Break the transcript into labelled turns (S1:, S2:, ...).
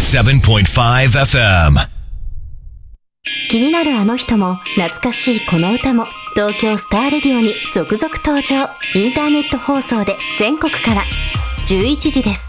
S1: 87.5 FM。
S2: 気になるあの人も懐かしいこの歌も東京スターレディオに続々登場。インターネット放送で全国から11時です。